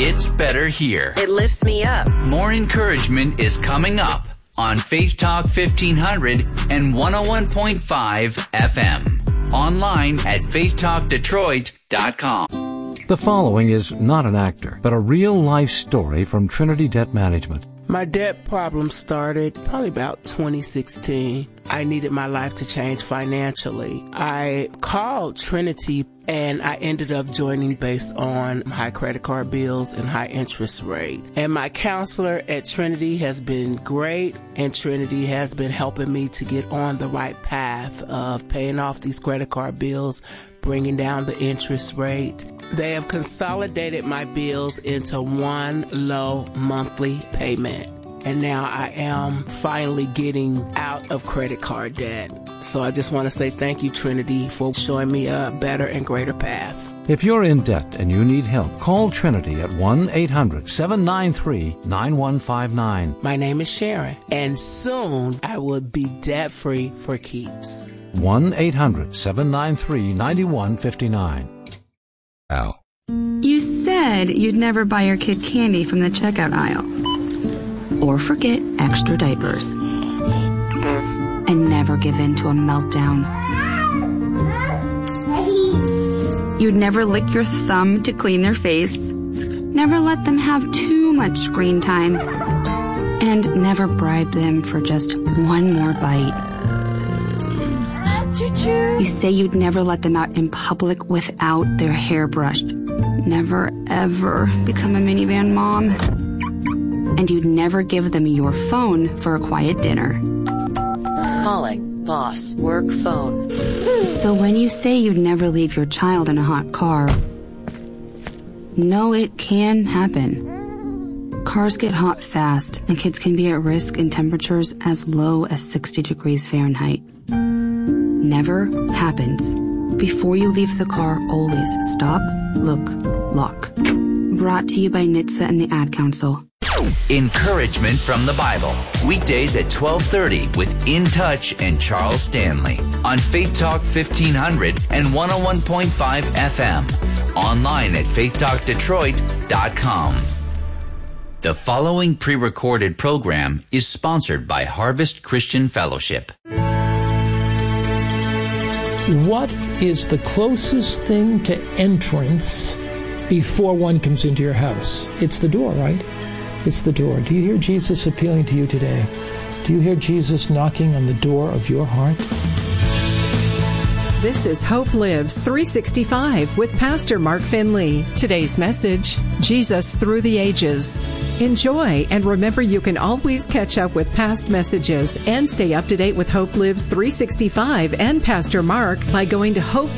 It's better here. It lifts me up. More encouragement is coming up on Faith Talk 1500 and 101.5 FM. Online at faithtalkdetroit.com. The following is not an actor, but a real-life story from Trinity Debt Management. My debt problem started probably about 2016. I needed my life to change financially. I called Trinity and I ended up joining based on high credit card bills and high interest rate. And my counselor at Trinity has been great, and Trinity has been helping me to get on the right path of paying off these credit card bills, bringing down the interest rate. They have consolidated my bills into one low monthly payment. And now I am finally getting out of credit card debt. So I just want to say thank you, Trinity, for showing me a better and greater path. If you're in debt and you need help, call Trinity at 1-800-793-9159. My name is Sharon, and soon I will be debt-free for keeps. 1-800-793-9159. Al. You said you'd never buy your kid candy from the checkout aisle. Or forget extra diapers. And never give in to a meltdown. You'd never lick your thumb to clean their face. Never let them have too much screen time. And never bribe them for just one more bite. You say you'd never let them out in public without their hair brushed. Never, ever become a minivan mom. And you'd never give them your phone for a quiet dinner. Calling boss work phone. So when you say you'd never leave your child in a hot car, no, it can happen. Cars get hot fast, and kids can be at risk in temperatures as low as 60 degrees Fahrenheit. Never happens. Before you leave the car, always stop, look, lock. Brought to you by NHTSA and the Ad Council. Encouragement from the Bible. Weekdays at 12:30 with In Touch and Charles Stanley on Faith Talk 1500 and 101.5 FM. Online at faithtalkdetroit.com. The following pre-recorded program is sponsored by Harvest Christian Fellowship. What is the closest thing to entrance before one comes into your house? It's the door, right? It's the door. Do you hear Jesus appealing to you today? Do you hear Jesus knocking on the door of your heart? This is Hope Lives 365 with Pastor Mark Finley. Today's message, Jesus Through the Ages. Enjoy, and remember you can always catch up with past messages and stay up to date with Hope Lives 365 and Pastor Mark by going to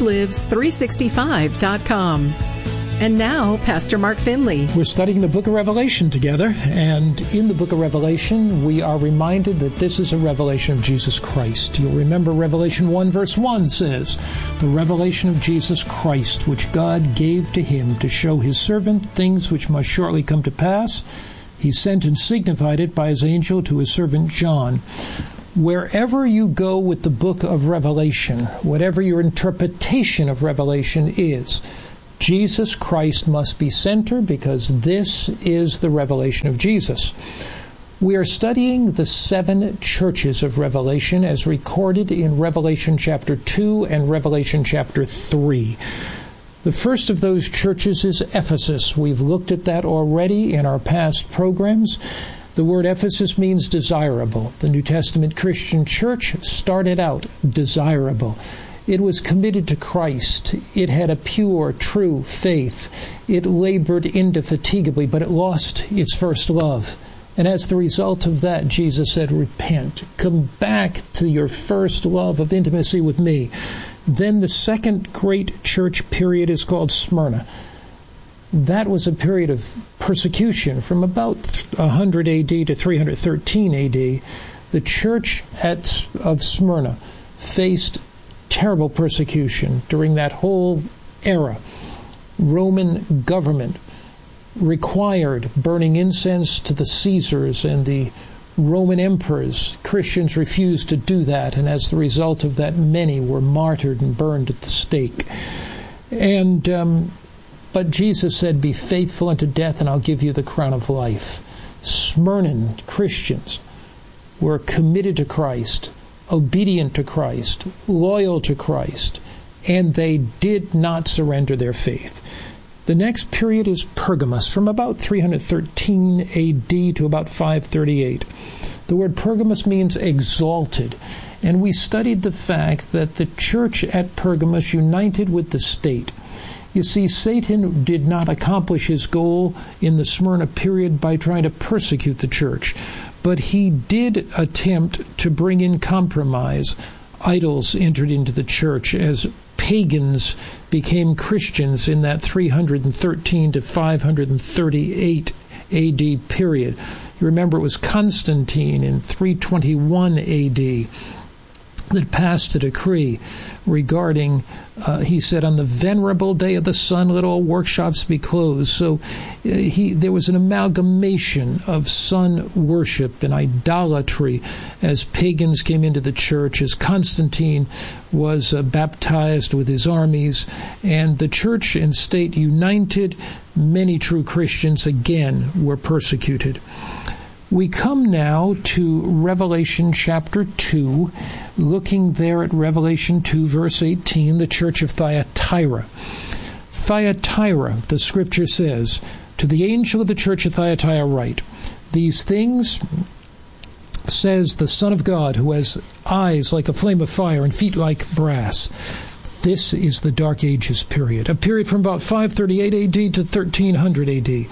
hopelives365.com. And now, Pastor Mark Finley. We're studying the book of Revelation together, and in the book of Revelation, we are reminded that this is a revelation of Jesus Christ. You'll remember Revelation 1 verse 1 says, the revelation of Jesus Christ, which God gave to him to show his servant things which must shortly come to pass. He sent and signified it by his angel to his servant John. Wherever you go with the book of Revelation, whatever your interpretation of Revelation is, Jesus Christ must be center, because this is the revelation of Jesus. We are studying the 7 churches of Revelation as recorded in Revelation chapter 2 and Revelation chapter 3. The first of those churches is Ephesus. We've looked at that already in our past programs. The word Ephesus means desirable. The New Testament Christian church started out desirable. It was committed to Christ. It had a pure, true faith. It labored indefatigably, but it lost its first love. And as the result of that, Jesus said, repent. Come back to your first love of intimacy with me. Then the second great church period is called Smyrna. That was a period of persecution from about 100 AD to 313 AD. The church of Smyrna faced terrible persecution during that whole era. Roman government required burning incense to the Caesars and the Roman emperors. Christians refused to do that, and as the result of that, many were martyred and burned at the stake. And But Jesus said, be faithful unto death, and I'll give you the crown of life. Smyrna Christians were committed to Christ, obedient to Christ, loyal to Christ, and they did not surrender their faith. The next period is Pergamos, from about 313 AD to about 538. The word Pergamos means exalted, and we studied the fact that the church at Pergamos united with the state. You see, Satan did not accomplish his goal in the Smyrna period by trying to persecute the church, but he did attempt to bring in compromise. Idols entered into the church as pagans became Christians in that 313 to 538 AD period. You remember it was Constantine in 321 AD that passed a decree regarding, he said, on the venerable day of the sun, let all workshops be closed. So there was an amalgamation of sun worship and idolatry as pagans came into the church, as Constantine was baptized with his armies, and the church and state united. Many true Christians, again, were persecuted. We come now to Revelation chapter 2, looking there at Revelation 2, verse 18, the church of Thyatira. Thyatira, the scripture says, to the angel of the church of Thyatira write, these things says the Son of God, who has eyes like a flame of fire and feet like brass. This is the Dark Ages period, a period from about 538 AD to 1300 AD.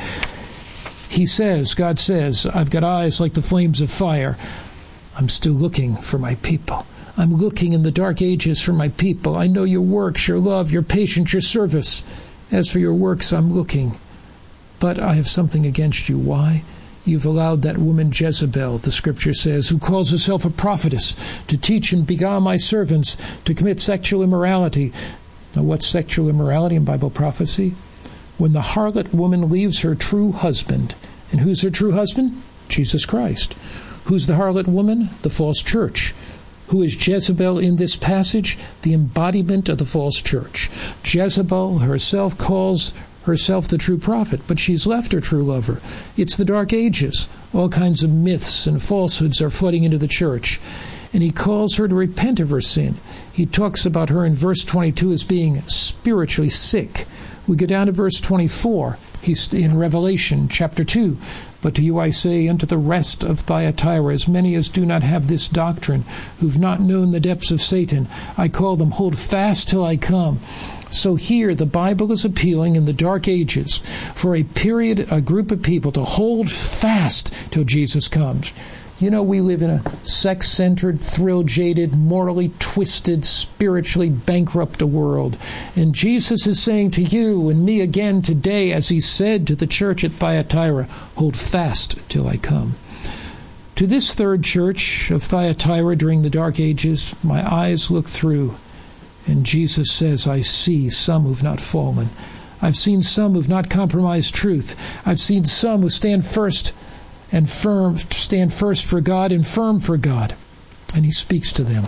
He says, God says, I've got eyes like the flames of fire. I'm still looking for my people. I'm looking in the dark ages for my people. I know your works, your love, your patience, your service. As for your works, I'm looking. But I have something against you. Why? You've allowed that woman Jezebel, the scripture says, who calls herself a prophetess, to teach and beguile my servants to commit sexual immorality. Now, what's sexual immorality in Bible prophecy? When the harlot woman leaves her true husband. And who's her true husband? Jesus Christ. Who's the harlot woman? The false church. Who is Jezebel in this passage? The embodiment of the false church. Jezebel herself calls herself the true prophet, but she's left her true lover. It's the Dark Ages. All kinds of myths and falsehoods are flooding into the church. And he calls her to repent of her sin. He talks about her in verse 22 as being spiritually sick. We go down to verse 24. He's in Revelation chapter 2. But to you I say, unto the rest of Thyatira, as many as do not have this doctrine, who've not known the depths of Satan, I call them, hold fast till I come. So here the Bible is appealing in the Dark Ages for a period, a group of people to hold fast till Jesus comes. You know, we live in a sex-centered, thrill-jaded, morally twisted, spiritually bankrupt world. And Jesus is saying to you and me again today, as he said to the church at Thyatira, hold fast till I come. To this third church of Thyatira during the Dark Ages, my eyes look through, and Jesus says, I see some who've not fallen. I've seen some who've not compromised truth. I've seen some who stand first and firm, stand first for God and firm for God. And he speaks to them.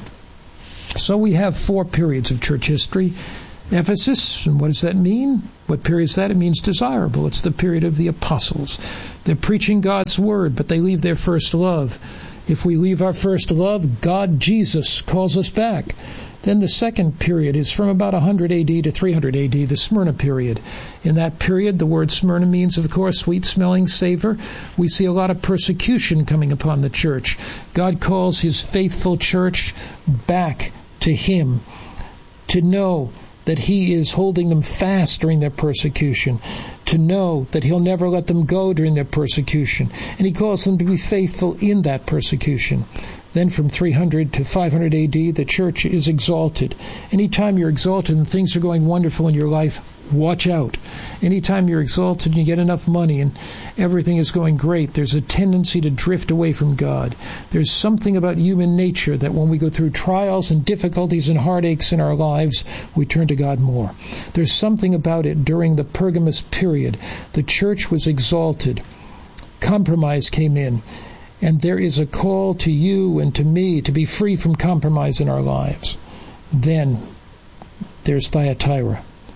So we have 4 periods of church history. Ephesus, and what does that mean? What period is that? It means desirable. It's the period of the apostles. They're preaching God's word, but they leave their first love. If we leave our first love, God, Jesus, calls us back. Then the second period is from about 100 AD to 300 AD, the Smyrna period. In that period, the word Smyrna means, of course, sweet-smelling savor. We see a lot of persecution coming upon the church. God calls his faithful church back to him, to know that he is holding them fast during their persecution, to know that he'll never let them go during their persecution. And he calls them to be faithful in that persecution. Then from 300 to 500 AD, the church is exalted. Anytime you're exalted and things are going wonderful in your life, watch out. Anytime you're exalted and you get enough money and everything is going great, there's a tendency to drift away from God. There's something about human nature that when we go through trials and difficulties and heartaches in our lives, we turn to God more. There's something about it during the Pergamos period. The church was exalted. Compromise came in. And there is a call to you and to me to be free from compromise in our lives. Then there's Thyatira.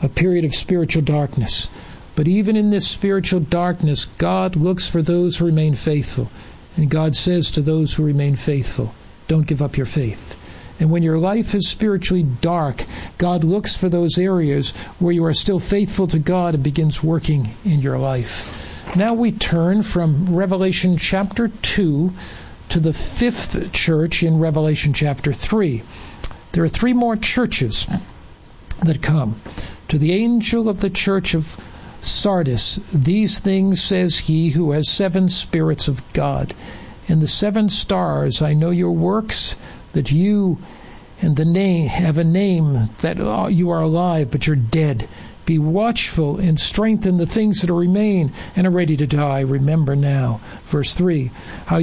a period of spiritual darkness. But even in this spiritual darkness, God looks for those who remain faithful. And God says to those who remain faithful, don't give up your faith. And when your life is spiritually dark, God looks for those areas where you are still faithful to God and begins working in your life. Now we turn from Revelation chapter 2 to the fifth church in Revelation chapter 3. There are three more churches that come. To the angel of the church of Sardis, these things says he who has 7 spirits of God. And the 7 stars, I know your works, that you and the name have a name, that you are alive, but you're dead. Be watchful and strengthen the things that remain and are ready to die. Remember now, verse 3, how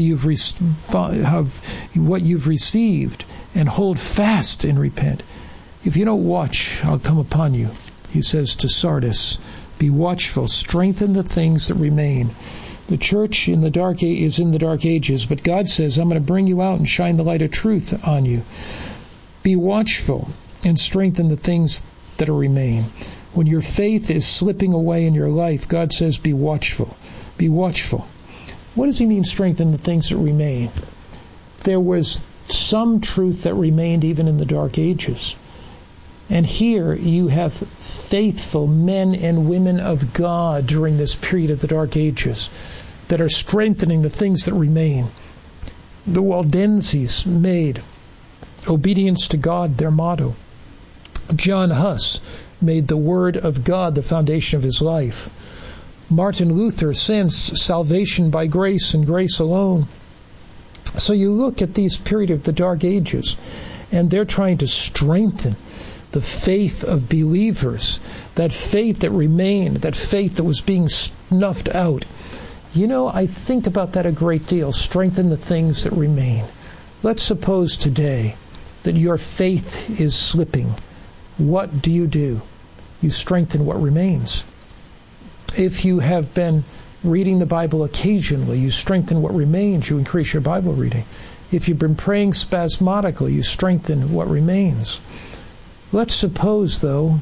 what you've received, and hold fast and repent. If you don't watch, I'll come upon you. He says to Sardis, be watchful, strengthen the things that remain. The church in the dark is in the dark ages, but God says, I'm going to bring you out and shine the light of truth on you. Be watchful and strengthen the things that remain. When your faith is slipping away in your life, God says, be watchful. Be watchful. What does he mean, strengthen the things that remain? There was some truth that remained even in the dark ages. And here you have faithful men and women of God during this period of the dark ages that are strengthening the things that remain. The Waldenses made obedience to God their motto. John Huss made the Word of God the foundation of his life. Martin Luther sensed salvation by grace and grace alone. So you look at these period of the dark ages, and they're trying to strengthen the faith of believers, that faith that remained, that faith that was being snuffed out. You know, I think about that a great deal. Strengthen the things that remain. Let's suppose today that your faith is slipping. What do? You strengthen what remains. If you have been reading the Bible occasionally, you strengthen what remains. You increase your Bible reading. If you've been praying spasmodically, you strengthen what remains. Let's suppose, though,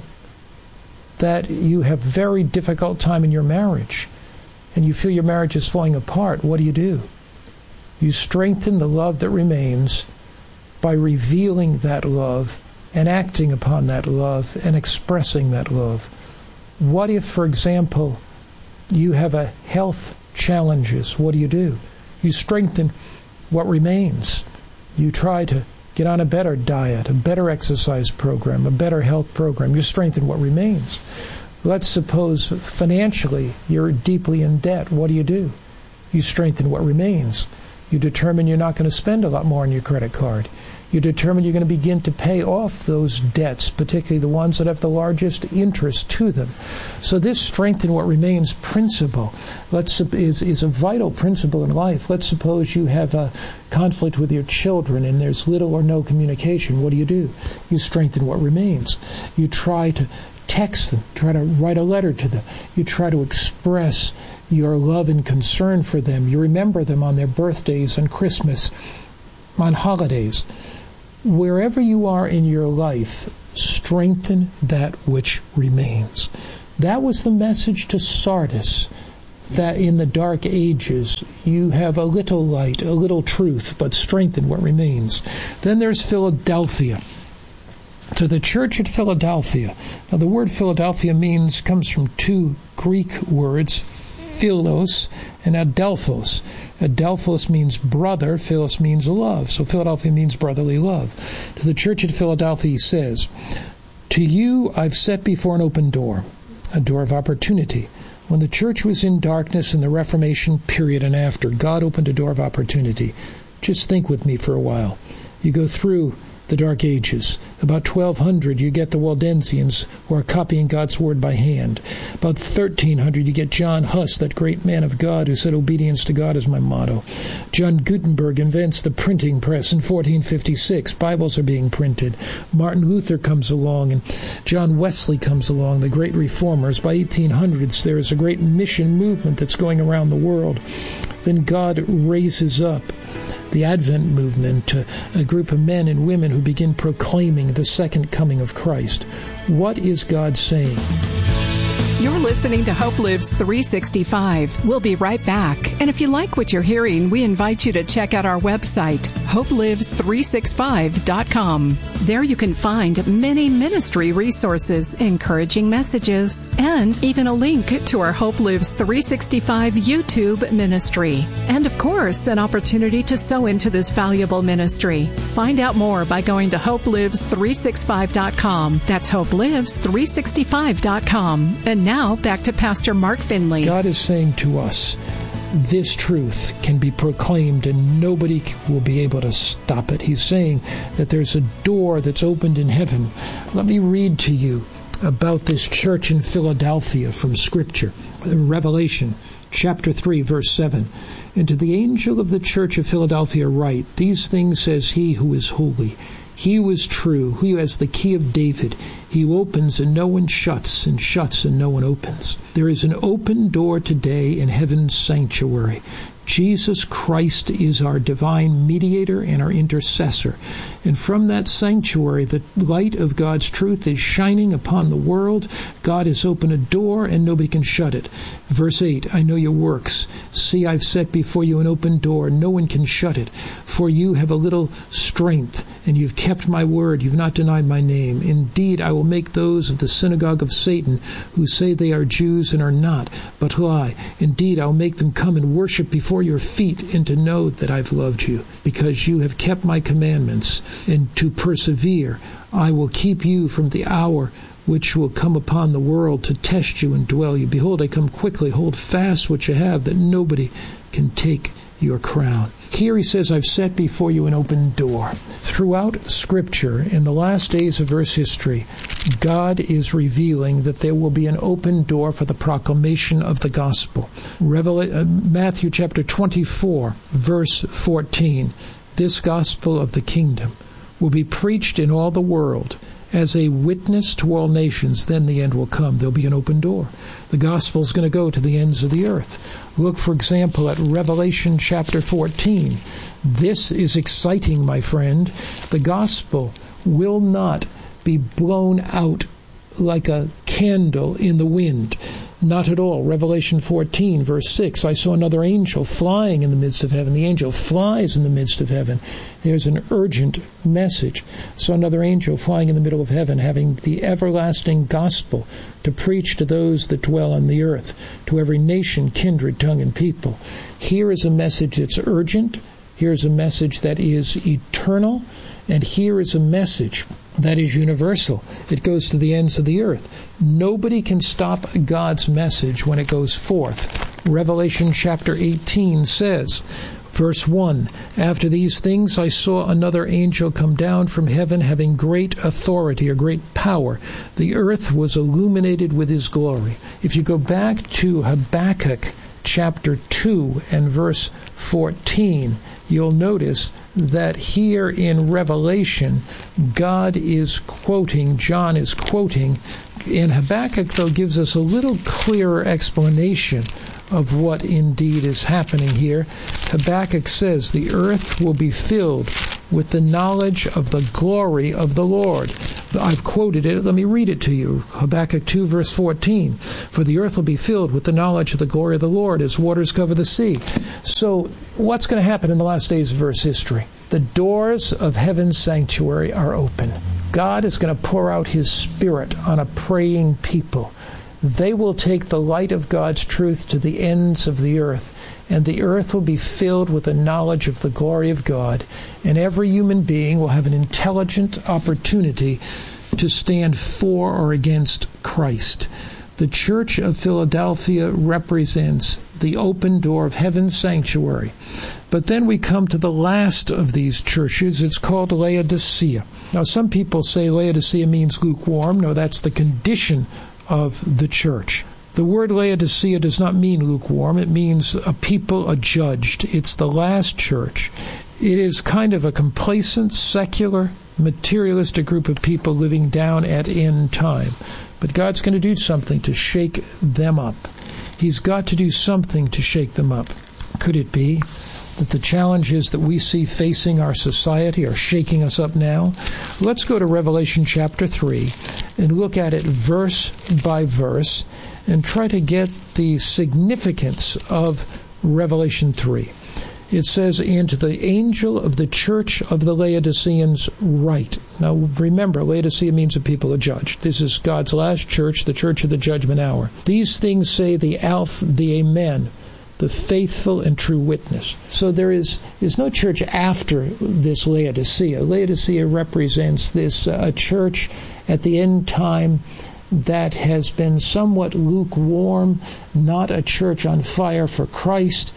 that you have very difficult time in your marriage and you feel your marriage is falling apart. What do? You strengthen the love that remains by revealing that love and acting upon that love and expressing that love. What if, for example, you have a health challenges? What do? You strengthen what remains. You try to get on a better diet, a better exercise program, a better health program. You strengthen what remains. Let's suppose financially you're deeply in debt. What do? You strengthen what remains. You determine you're not going to spend a lot more on your credit card. You determine you're going to begin to pay off those debts, particularly the ones that have the largest interest to them. So this strengthen what remains principle is a vital principle in life. Let's suppose you have a conflict with your children and there's little or no communication. What do? You strengthen what remains. You try to text them, try to write a letter to them. You try to express your love and concern for them. You remember them on their birthdays and Christmas, on holidays. Wherever you are in your life, strengthen that which remains. That was the message to Sardis, that in the dark ages you have a little light, a little truth, but strengthen what remains. Then there's Philadelphia. To the church at Philadelphia. Now the word Philadelphia comes from 2 Greek words, philos and adelphos. Adelphos means brother, philos means love. So Philadelphia means brotherly love. To the church at Philadelphia he says, to you I've set before an open door, a door of opportunity. When the church was in darkness in the Reformation period and after, God opened a door of opportunity. Just think with me for a while. You go through the Dark Ages. About 1200, you get the Waldensians, who are copying God's Word by hand. About 1300, you get John Huss, that great man of God who said, obedience to God is my motto. John Gutenberg invents the printing press in 1456. Bibles are being printed. Martin Luther comes along, and John Wesley comes along, the great reformers. By 1800s, there is a great mission movement that's going around the world. Then God raises up the Advent movement, a group of men and women who begin proclaiming the second coming of Christ. What is God saying? You're listening to Hope Lives 365. We'll be right back. And if you like what you're hearing, we invite you to check out our website, hopelives365.com. There you can find many ministry resources, encouraging messages, and even a link to our Hope Lives 365 YouTube ministry. And of course, an opportunity to sow into this valuable ministry. Find out more by going to hopelives365.com. That's hopelives365.com. And now, back to Pastor Mark Finley. God is saying to us, this truth can be proclaimed and nobody will be able to stop it. He's saying that there's a door that's opened in heaven. Let me read to you about this church in Philadelphia from Scripture. Revelation chapter 3, verse 7. And to the angel of the church of Philadelphia write, these things says he who is holy, he who is true, who has the key of David. He who opens and no one shuts, and shuts and no one opens. There is an open door today in heaven's sanctuary. Jesus Christ is our divine mediator and our intercessor. And from that sanctuary, the light of God's truth is shining upon the world. God has opened a door and nobody can shut it. Verse 8, I know your works. See, I've set before you an open door. No one can shut it. For you have a little strength, and you've kept my word. You've not denied my name. Indeed, I will make those of the synagogue of Satan who say they are Jews and are not, but lie. Indeed, I will make them come and worship before your feet, and to know that I've loved you, because you have kept my commandments, and to persevere. I will keep you from the hour which will come upon the world to test you and dwell you. Behold, I come quickly. Hold fast what you have, that nobody can take your crown. Here he says, I've set before you an open door. Throughout Scripture, in the last days of Earth's history, God is revealing that there will be an open door for the proclamation of the gospel. Matthew chapter 24, verse 14. This gospel of the kingdom will be preached in all the world as a witness to all nations. Then the end will come. There'll be an open door. The gospel is going to go to the ends of the earth. Look, for example, at Revelation chapter 14. This is exciting, my friend. The gospel will not be blown out like a candle in the wind. Not at all. Revelation 14, verse 6, I saw another angel flying in the midst of heaven. The angel flies in the midst of heaven. There's an urgent message. Saw another angel flying in the middle of heaven, having the everlasting gospel to preach to those that dwell on the earth, to every nation, kindred, tongue, and people. Here is a message that's urgent. Here's a message that is eternal. And here is a message that is universal. It goes to the ends of the earth. Nobody can stop God's message when it goes forth. Revelation chapter 18 says, verse 1, after these things I saw another angel come down from heaven, having great authority or great power. The earth was illuminated with his glory. If you go back to Habakkuk chapter 2 and verse 14, you'll notice that here in Revelation, God is quoting, John is quoting, and Habakkuk, though, gives us a little clearer explanation of what indeed is happening here. Habakkuk says, the earth will be filled with the knowledge of the glory of the Lord. I've quoted it. Let me read it to you. Habakkuk 2, verse 14. For the earth will be filled with the knowledge of the glory of the Lord as waters cover the sea. So what's going to happen in the last days of Earth's history? The doors of heaven's sanctuary are open. God is going to pour out his Spirit on a praying people. They will take the light of God's truth to the ends of the earth, and the earth will be filled with the knowledge of the glory of God, and every human being will have an intelligent opportunity to stand for or against Christ. The Church of Philadelphia represents the open door of heaven's sanctuary. But then we come to the last of these churches. It's called Laodicea. Now, some people say Laodicea means lukewarm. No, that's the condition of the church. The word Laodicea does not mean lukewarm. It means a people adjudged. It's the last church. It is kind of a complacent, secular, materialistic group of people living down at end time. But God's going to do something to shake them up. He's got to do something to shake them up. Could it be that the challenges that we see facing our society are shaking us up now. Let's go to Revelation chapter 3 and look at it verse by verse and try to get the significance of Revelation 3. It says, "And to the angel of the church of the Laodiceans write." Now remember, Laodicea means a people of judge. This is God's last church, the church of the judgment hour. "These things say the Alpha, the Amen, the faithful and true witness." So there's no church after this Laodicea. Laodicea represents this a church at the end time that has been somewhat lukewarm, not a church on fire for Christ.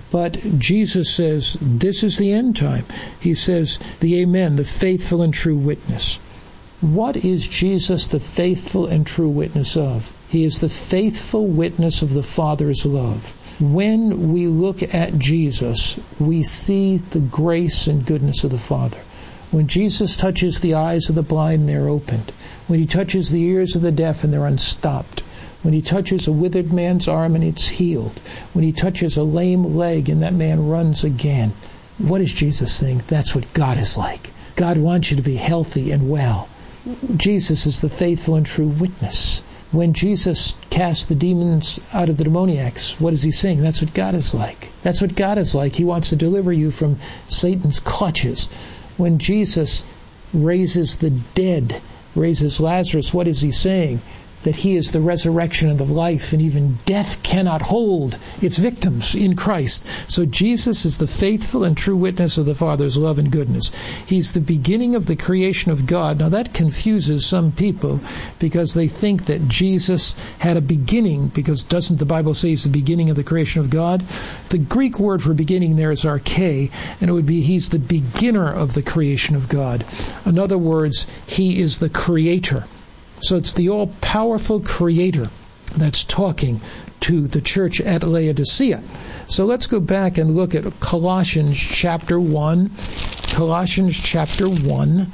But Jesus says, this is the end time. He says, the Amen, the faithful and true witness. What is Jesus the faithful and true witness of? He is the faithful witness of the Father's love. When we look at Jesus, we see the grace and goodness of the Father. When Jesus touches the eyes of the blind, they're opened. When he touches the ears of the deaf and they're unstopped. When he touches a withered man's arm and it's healed. When he touches a lame leg and that man runs again. What is Jesus saying? That's what God is like. God wants you to be healthy and well. Jesus is the faithful and true witness. When Jesus cast the demons out of the demoniacs, what is he saying? That's what God is like. That's what God is like. He wants to deliver you from Satan's clutches. When Jesus raises the dead, raises Lazarus, what is he saying? That he is the resurrection and the life, and even death cannot hold its victims in Christ. So Jesus is the faithful and true witness of the Father's love and goodness. He's the beginning of the creation of God. Now that confuses some people because they think that Jesus had a beginning, because doesn't the Bible say he's the beginning of the creation of God? The Greek word for beginning there is arche, and it would be he's the beginner of the creation of God. In other words, he is the creator. So it's the all-powerful Creator that's talking to the church at Laodicea. So let's go back and look at Colossians chapter 1. Colossians chapter 1.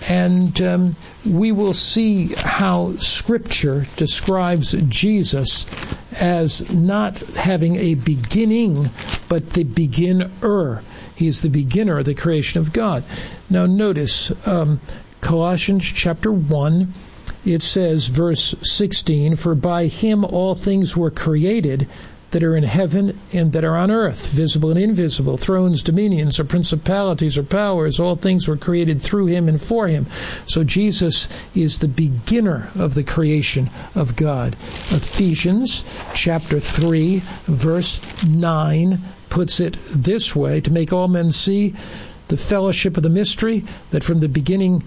And we will see how Scripture describes Jesus as not having a beginning, but the beginner. He is the beginner of the creation of God. Now notice Colossians chapter 1. It says, verse 16, "For by him all things were created that are in heaven and that are on earth, visible and invisible, thrones, dominions, or principalities, or powers. All things were created through him and for him." So Jesus is the beginner of the creation of God. Ephesians chapter 3, verse 9 puts it this way, "To make all men see the fellowship of the mystery, that from the beginning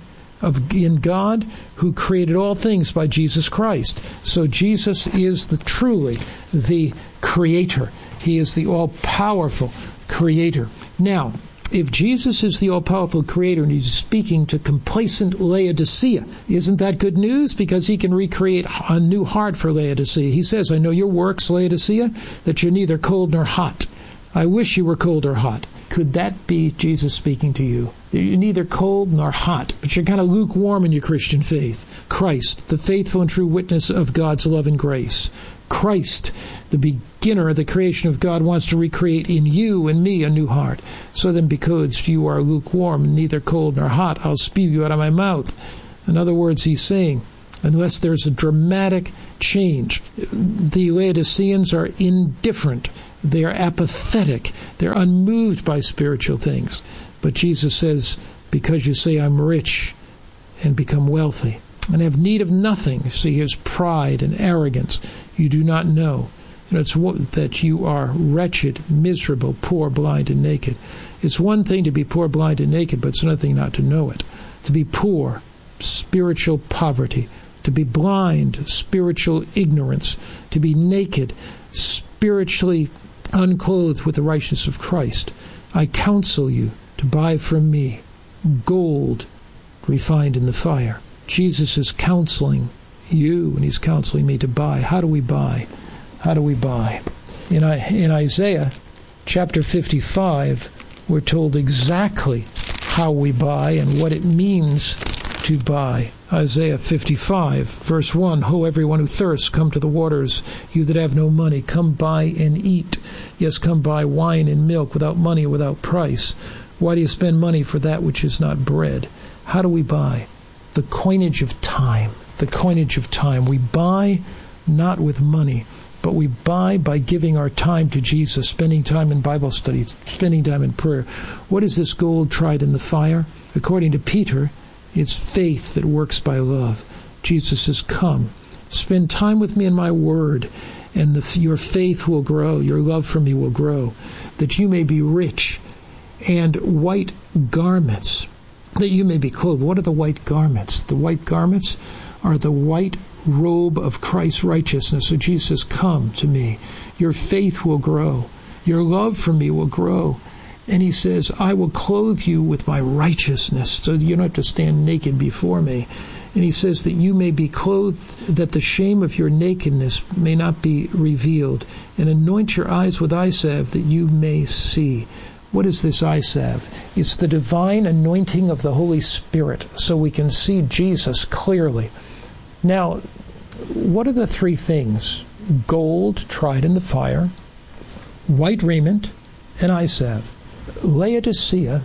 in God, who created all things by Jesus Christ." So Jesus is truly the creator. He is the all-powerful creator. Now, if Jesus is the all-powerful creator and he's speaking to complacent Laodicea, isn't that good news? Because he can recreate a new heart for Laodicea. He says, "I know your works, Laodicea, that you're neither cold nor hot. I wish you were cold or hot." Could that be Jesus speaking to you? You're neither cold nor hot, but you're kind of lukewarm in your Christian faith. Christ, the faithful and true witness of God's love and grace. Christ, the beginner of the creation of God, wants to recreate in you and me a new heart. So then, because you are lukewarm, neither cold nor hot, I'll spew you out of my mouth. In other words, he's saying, unless there's a dramatic change, the Laodiceans are indifferent. They are apathetic. They're unmoved by spiritual things. But Jesus says, because you say I'm rich and become wealthy and have need of nothing, see his pride and arrogance, you do not know. And it's that you are wretched, miserable, poor, blind, and naked. It's one thing to be poor, blind, and naked, but it's another thing not to know it. To be poor, spiritual poverty. To be blind, spiritual ignorance. To be naked, spiritually unclothed with the righteousness of Christ. I counsel you to buy from me gold refined in the fire. Jesus is counseling you, and he's counseling me to buy. How do we buy? How do we buy? In Isaiah chapter 55, we're told exactly how we buy and what it means to buy. Isaiah 55, verse 1, Ho, everyone who thirsts, come to the waters. You that have no money, come buy and eat. Yes, come buy wine and milk without money, without price. Why do you spend money for that which is not bread? How do we buy? The coinage of time. The coinage of time. We buy not with money, but we buy by giving our time to Jesus, spending time in Bible studies, spending time in prayer. What is this gold tried in the fire? According to Peter, it's faith that works by love. Jesus says, come, spend time with me in my word, and your faith will grow, your love for me will grow, that you may be rich, and white garments, that you may be clothed. What are the white garments? The white garments are the white robe of Christ's righteousness. So Jesus says, come to me. Your faith will grow. Your love for me will grow. And he says, I will clothe you with my righteousness, so you don't have to stand naked before me. And he says that you may be clothed, that the shame of your nakedness may not be revealed, and anoint your eyes with eye salve that you may see. What is this eye salve? It's the divine anointing of the Holy Spirit, so we can see Jesus clearly. Now, what are the three things? Gold tried in the fire, white raiment, and eye salve. Laodicea,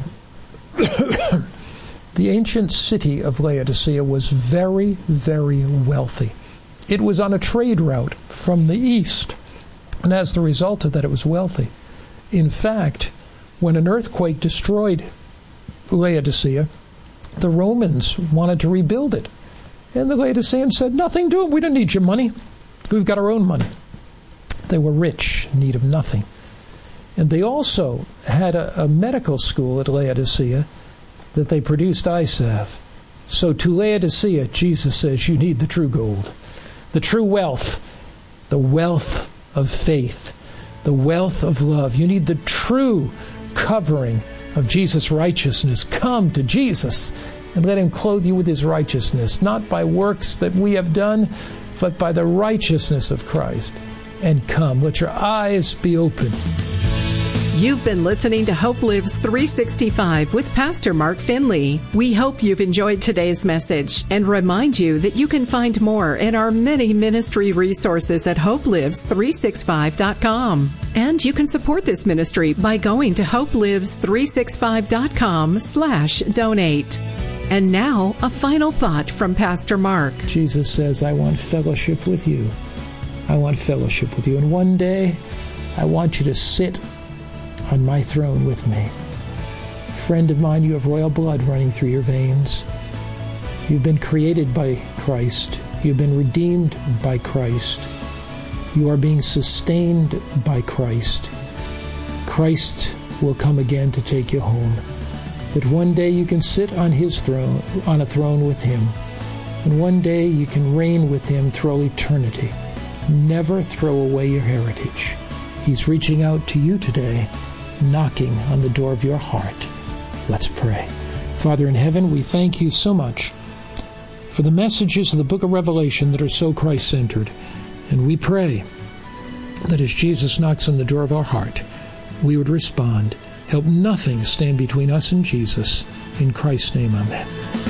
the ancient city of Laodicea, was very, very wealthy. It was on a trade route from the east, and as the result of that, it was wealthy. In fact, when an earthquake destroyed Laodicea, the Romans wanted to rebuild it. And the Laodiceans said, nothing to it. We don't need your money. We've got our own money. They were rich, in need of nothing. And they also had a medical school at Laodicea that they produced eye salve. So to Laodicea, Jesus says, you need the true gold, the true wealth, the wealth of faith, the wealth of love. You need the true covering of Jesus' righteousness. Come to Jesus and let him clothe you with his righteousness, not by works that we have done, but by the righteousness of Christ. And come, let your eyes be open. You've been listening to Hope Lives 365 with Pastor Mark Finley. We hope you've enjoyed today's message and remind you that you can find more in our many ministry resources at hopelives365.com. And you can support this ministry by going to hopelives365.com/donate. And now, a final thought from Pastor Mark. Jesus says, I want fellowship with you. I want fellowship with you. And one day, I want you to sit on my throne with me. Friend of mine, you have royal blood running through your veins. You've been created by Christ. You've been redeemed by Christ. You are being sustained by Christ. Christ will come again to take you home. That one day you can sit on his throne, on a throne with him. And one day you can reign with him through all eternity. Never throw away your heritage. He's reaching out to you today, knocking on the door of your heart. Let's pray. Father in heaven, we thank you so much for the messages of the book of Revelation that are so Christ-centered. And we pray that as Jesus knocks on the door of our heart, we would respond. Help nothing stand between us and Jesus. In Christ's name, amen.